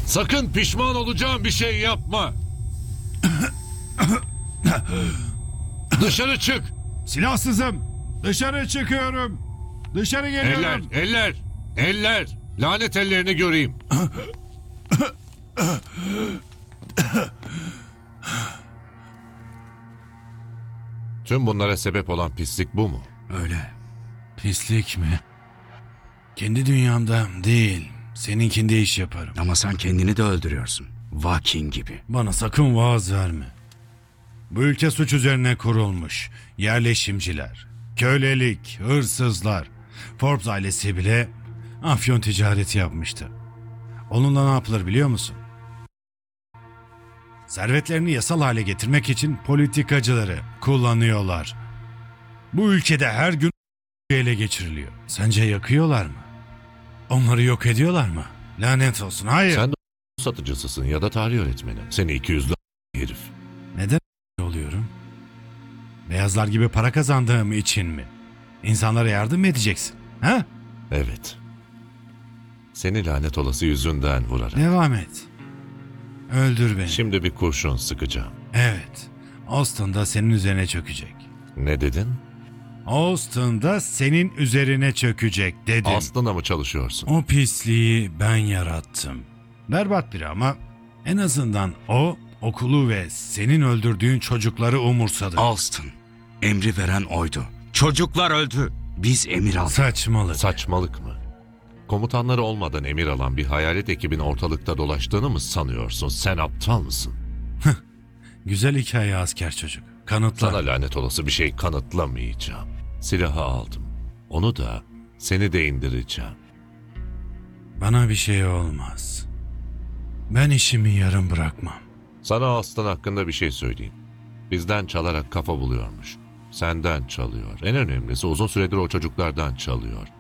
Sakın pişman olacağım bir şey yapma. Dışarı çık. Silahsızım. Dışarı çıkıyorum. Dışarı Eller, geliyorum. eller, eller. Lanet ellerini göreyim. Tüm bunlara sebep olan pislik bu mu? Öyle. Pislik mi? Kendi dünyamda değil, seninkinde iş yaparım. Ama sen kendini de öldürüyorsun. Vakin gibi. Bana sakın vaaz verme. Bu ülke suç üzerine kurulmuş. Yerleşimciler, kölelik, hırsızlar. Forbes ailesi bile afyon ticareti yapmıştı. Onunla ne yapılır biliyor musun? Servetlerini yasal hale getirmek için politikacıları kullanıyorlar. Bu ülkede her gün ele geçiriliyor. Sence yakıyorlar mı? Onları yok ediyorlar mı? Lanet olsun, hayır. Sen de satıcısısın ya da tarih öğretmeni. Seni 200'lü herif. Neden oluyorum? Beyazlar gibi para kazandığım için mi? İnsanlara yardım mı edeceksin? Ha? Evet. Seni lanet olası yüzünden vurarak. Devam et. Öldür beni. Şimdi bir kurşun sıkacağım. Evet. Austin da senin üzerine çökecek. Ne dedin? Austin da senin üzerine çökecek dedim. Aslında mı çalışıyorsun? O pisliği ben yarattım. Berbat biri ama en azından o okulu ve senin öldürdüğün çocukları umursadı. Alston. Emri veren oydu. Çocuklar öldü. Biz emir aldık. Saçmalık. Saçmalık mı? Komutanları olmadan emir alan bir hayalet ekibin ortalıkta dolaştığını mı sanıyorsun? Sen aptal mısın? Güzel hikaye asker çocuk. Kanıtla. Sana lanet olası bir şey kanıtlamayacağım. Silahı aldım. Onu da seni de indireceğim. Bana bir şey olmaz. Ben işimi yarım bırakmam. Sana Aslan hakkında bir şey söyleyeyim. Bizden çalarak kafa buluyormuş. Senden çalıyor. En önemlisi uzun süredir o çocuklardan çalıyor.